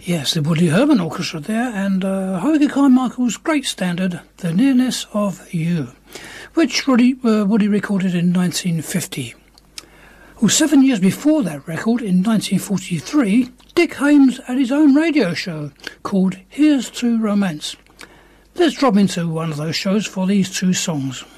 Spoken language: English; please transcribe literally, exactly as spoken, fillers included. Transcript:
Yes, the Woody Herman Orchestra there, and uh, Heike Carmichael's great standard, The Nearness of You, which Woody, uh, Woody recorded in nineteen fifty. Well, seven years before that record, in nineteen forty-three, Dick Haymes had his own radio show called Here's to Romance. Let's drop into one of those shows for these two songs.